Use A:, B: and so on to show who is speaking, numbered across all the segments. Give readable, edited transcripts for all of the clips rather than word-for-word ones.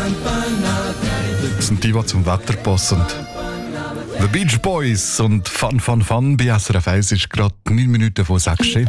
A: Das sind die zum Wetter passen. The Beach Boys und Fun Fun Fun bei SRF 1 ist gerade 9 Minuten vor 6 Uhr.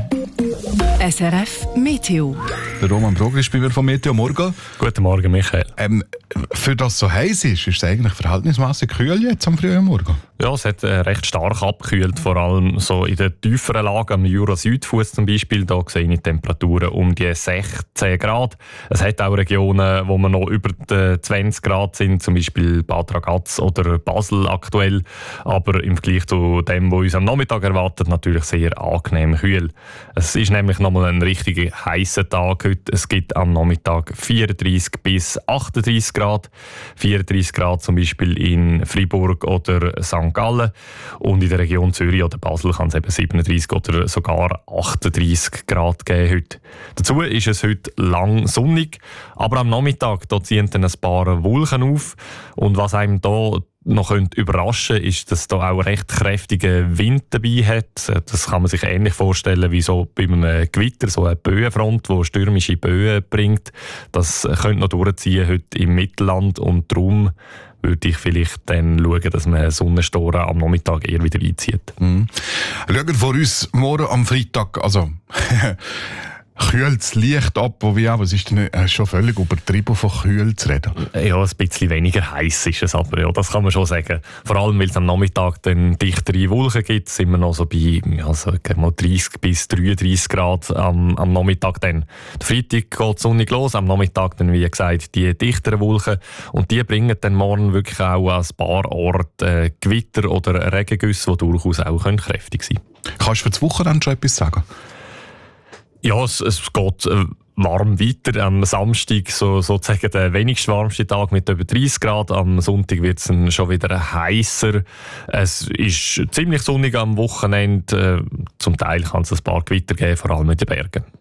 B: SRF Meteo.
A: Der Roman Brogli ist bei mir von Meteo. Morgen.
C: Guten Morgen, Michael.
A: Für das es so heiß ist es eigentlich verhältnismäßig kühl jetzt am frühen Morgen?
C: Ja, es hat recht stark abgekühlt, vor allem so in den tieferen Lagen, am Jura-Südfuss zum Beispiel. Da sehe ich Temperaturen um die 16 Grad. Es hat auch Regionen, wo wir noch über die 20 Grad sind, zum Beispiel Bad Ragaz oder Basel aktuell. Aber im Vergleich zu dem, was uns am Nachmittag erwartet, natürlich sehr angenehm kühl. Es ist nämlich nochmal ein richtig heißer Tag heute. Es gibt am Nachmittag 34 bis 38 Grad. 34 Grad zum Beispiel in Freiburg oder St. Gallen. Und in der Region Zürich oder Basel kann es eben 37 oder sogar 38 Grad geben heute. Dazu ist es heute lang sonnig, aber am Nachmittag da ziehen dann ein paar Wolken auf. Und was einem da noch überraschen könnte, ist, dass da auch recht kräftigen Wind dabei hat. Das kann man sich ähnlich vorstellen wie so bei einem Gewitter, so eine Böenfront, die stürmische Böen bringt. Das könnte noch durchziehen heute im Mittelland und darum würde ich vielleicht dann schauen, dass man Sonnenstoren am Nachmittag eher wieder einzieht.
A: Schauen wir vor uns morgen am Freitag, also kühlt das Licht ab, wobei aber es ist schon völlig übertrieben, von kühl zu reden.
C: Ja, ein bisschen weniger heiß ist es aber, ja, das kann man schon sagen. Vor allem, weil es am Nachmittag dann dichtere Wolken gibt, sind wir noch so bei 30 bis 33 Grad am Nachmittag dann. Der Freitag geht sonnig los, am Nachmittag dann, wie gesagt, die dichteren Wolken und die bringen dann morgen wirklich auch an ein paar Orten Gewitter oder Regengüsse, die durchaus auch kräftig sein können.
A: Kannst du für das Wochenende schon etwas sagen?
C: Ja, es geht warm weiter. Am Samstag sozusagen der wenigst warmste Tag mit über 30 Grad. Am Sonntag wird es dann schon wieder heißer. Es ist ziemlich sonnig am Wochenende. Zum Teil kann es ein paar Gewitter geben, vor allem in den Bergen.